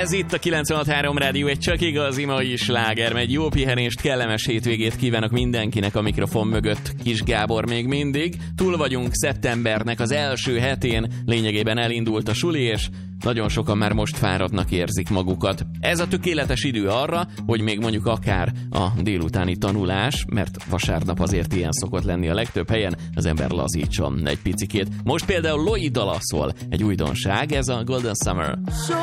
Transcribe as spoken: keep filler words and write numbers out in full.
Ez itt a kilencvenhat három Rádió, egy csak igazi mai sláger. Egy jó pihenést, kellemes hétvégét kívánok mindenkinek a mikrofon mögött. Kis Gábor még mindig. Túl vagyunk szeptembernek az első hetén, lényegében elindult a suli, és nagyon sokan már most fáradtnak érzik magukat. Ez a tökéletes idő arra, hogy még mondjuk akár a délutáni tanulás, mert vasárnap azért ilyen szokott lenni a legtöbb helyen, az ember lazítson egy picikét. Most például Lloyd dala szól, egy újdonság, ez a Golden Summer.